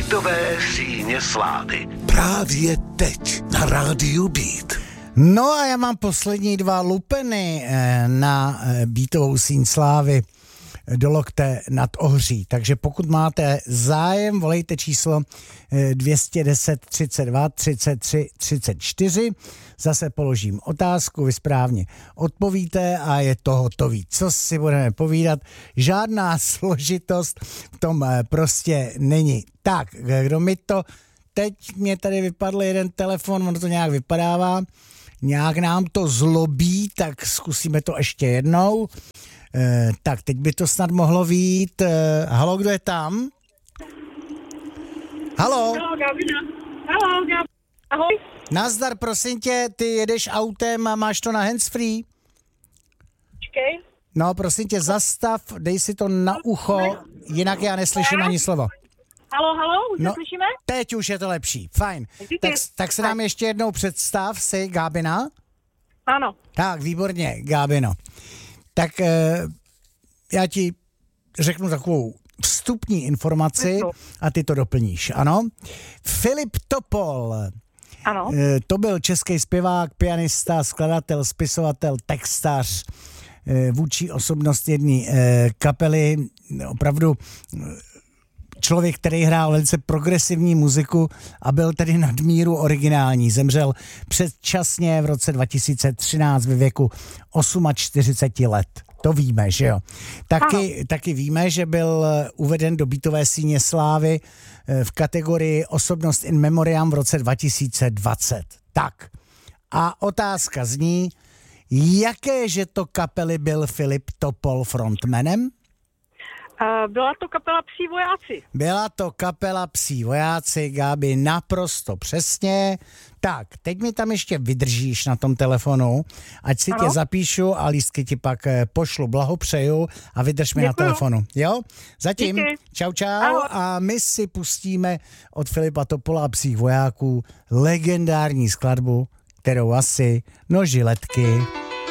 Bytové síně slávy. Právě teď na rádiu Beat. No a já mám poslední 2 lupeny na Beatovou síň slávy do lokte nad Ohří. Takže pokud máte zájem, volejte číslo 210 32 33 34. Zase položím otázku, vy správně odpovíte a je to hotový. Co si budeme povídat? Žádná složitost v tom prostě není. Tak, kdo mi to... Teď mě tady vypadl jeden telefon, ono to nějak vypadává. Nějak nám to zlobí, tak zkusíme to ještě jednou. Tak, teď by to snad mohlo vyjít. Halo, kdo je tam? Halo? Halo, Gabina. Halo, Gabina. Ahoj. Nazdar, prosím tě, ty jedeš autem a máš to na handsfree? Počkej. No, prosím tě, zastav, dej si to na ucho, jinak já neslyším ani slovo. Halo, už se slyšíme? Teď už je to lepší, fajn. Tak se nám ještě jednou představ, jsi Gábina? Ano. Tak, výborně, Gábino. Tak já ti řeknu takovou vstupní informaci a ty to doplníš, ano? Filip Topol. Ano. To byl český zpěvák, pianista, skladatel, spisovatel, textař, vůdčí osobnost jedné kapely, opravdu člověk, který hrál velice progresivní muziku a byl tedy nadmíru originální. Zemřel předčasně v roce 2013 ve věku 48 let. To víme, že jo? Taky víme, že byl uveden do Beatové síně slávy v kategorii Osobnost in memoriam v roce 2020. Tak. A otázka zní, jakéže to kapely byl Filip Topol frontmanem? Byla to kapela Psí vojáci. Byla to kapela Psí vojáci, Gábi, naprosto přesně. Tak, teď mi tam ještě vydržíš na tom telefonu, ať si tě zapíšu a lístky ti pak pošlu, blahopřeju a vydrž mi na telefonu. Jo? Zatím, čau. Ahoj. A my si pustíme od Filipa Topola a Psích vojáků legendární skladbu, kterou asi žiletky.